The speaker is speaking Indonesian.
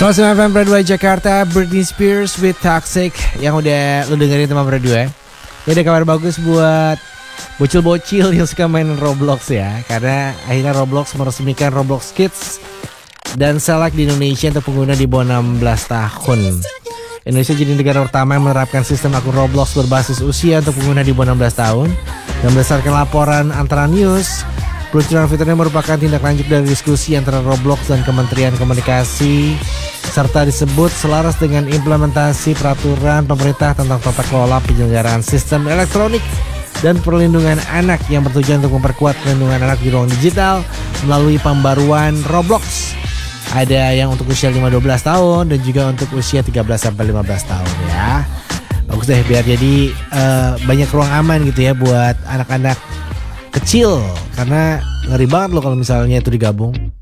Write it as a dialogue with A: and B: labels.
A: 107.9 FM Radio Jakarta, Britney Spears with Toxic yang udah lu dengerin teman radio ya. Ini ada kabar bagus buat bocil-bocil yang suka main Roblox ya. Karena akhirnya Roblox meresmikan Roblox Kids dan Select di Indonesia untuk pengguna di bawah 16 tahun. Indonesia jadi negara pertama yang menerapkan sistem akun Roblox berbasis usia untuk pengguna di bawah 16 tahun. Dan berdasarkan laporan Antara News, peluncuran fitur ini merupakan tindak lanjut dari diskusi antara Roblox dan Kementerian Komunikasi, serta disebut selaras dengan implementasi peraturan pemerintah tentang tata kelola penyelenggaraan sistem elektronik dan perlindungan anak yang bertujuan untuk memperkuat perlindungan anak di ruang digital melalui pembaruan Roblox. Ada yang untuk usia 5-12 tahun dan juga untuk usia 13-15 tahun ya. Bagus deh, biar jadi banyak ruang aman gitu ya buat anak-anak kecil, karena ngeri banget loh kalau misalnya itu digabung.